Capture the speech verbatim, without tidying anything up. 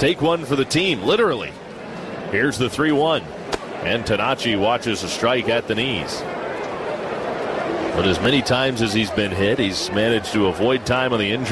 take one for the team, literally. Here's the three one. And Tanachi watches a strike at the knees. But as many times as he's been hit, he's managed to avoid time on the injury